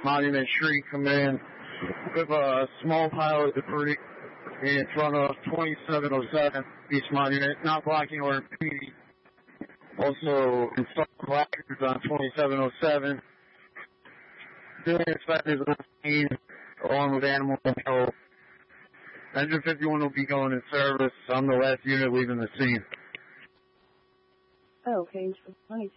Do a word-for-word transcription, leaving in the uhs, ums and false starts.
Monument Street come in with a small pile of debris in front of twenty-seven oh seven East Monument, not blocking or impeding. Also installed placards on twenty-seven oh seven. Building inspectors on the scene along with animal control. Engine fifty-one will be going in service. I'm the last unit leaving the scene. Okay,